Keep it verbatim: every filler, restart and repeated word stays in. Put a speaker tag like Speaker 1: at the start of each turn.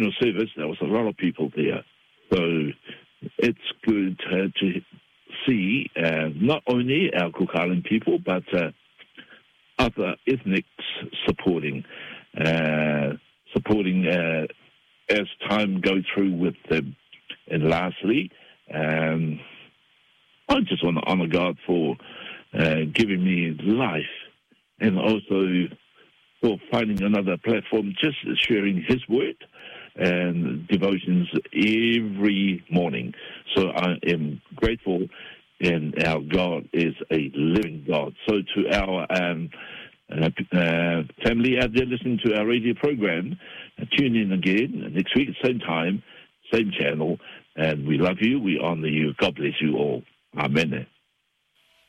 Speaker 1: funeral service, there was a lot of people there. So it's good uh, to see uh, not only our Cook Island people, but uh, other ethnics supporting, uh, supporting uh, as time goes through with them. And lastly, um, I just want to honour God for uh, giving me life, and also for finding another platform, just sharing His word and devotions every morning. So I am grateful, and our God is a living God. So to our um, uh, uh, family out there listening to our radio program, uh, tune in again next week, same time, same channel, and we love you, we honour you. God bless you all. Amen.